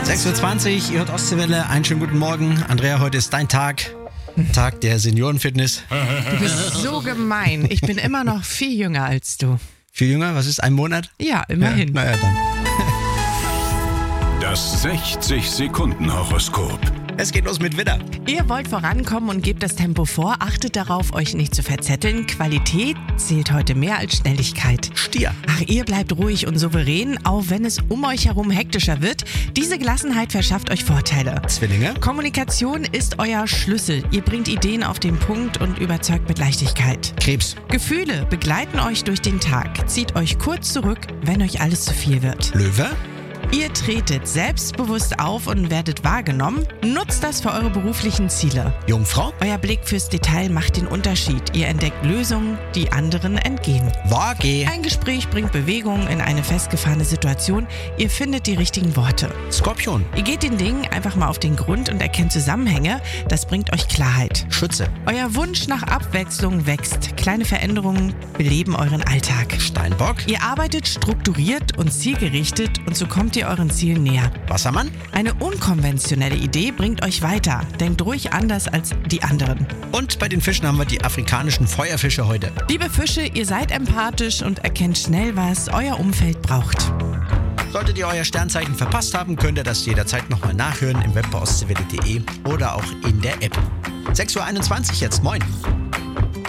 6.20 Uhr, ihr hört Ostseewelle. Einen schönen guten Morgen. Andrea, heute ist dein Tag. Tag der Seniorenfitness. Du bist so gemein. Ich bin immer noch viel jünger als du. Viel jünger? Was ist, ein Monat? Ja, immerhin. Ja, naja, dann. Das 60-Sekunden-Horoskop. Es geht los mit Widder. Ihr wollt vorankommen und gebt das Tempo vor. Achtet darauf, euch nicht zu verzetteln. Qualität zählt heute mehr als Schnelligkeit. Stier. Ach, ihr bleibt ruhig und souverän, auch wenn es um euch herum hektischer wird. Diese Gelassenheit verschafft euch Vorteile. Zwillinge. Kommunikation ist euer Schlüssel. Ihr bringt Ideen auf den Punkt und überzeugt mit Leichtigkeit. Krebs. Gefühle begleiten euch durch den Tag. Zieht euch kurz zurück, wenn euch alles zu viel wird. Löwe. Ihr tretet selbstbewusst auf und werdet wahrgenommen. Nutzt das für eure beruflichen Ziele. Jungfrau. Euer Blick fürs Detail macht den Unterschied. Ihr entdeckt Lösungen, die anderen entgehen. Waage. Ein Gespräch bringt Bewegung in eine festgefahrene Situation. Ihr findet die richtigen Worte. Skorpion. Ihr geht den Dingen einfach mal auf den Grund und erkennt Zusammenhänge. Das bringt euch Klarheit. Schütze. Euer Wunsch nach Abwechslung wächst. Kleine Veränderungen beleben euren Alltag. Steinbock. Ihr arbeitet strukturiert und zielgerichtet und so kommt ihr euren Zielen näher. Wassermann. Eine unkonventionelle Idee bringt euch weiter. Denkt ruhig anders als die anderen. Und bei den Fischen haben wir die afrikanischen Feuerfische heute. Liebe Fische, ihr seid empathisch und erkennt schnell, was euer Umfeld braucht. Solltet ihr euer Sternzeichen verpasst haben, könnt ihr das jederzeit nochmal nachhören im Web bei ostseewelle.de oder auch in der App. 6.21 Uhr jetzt, moin.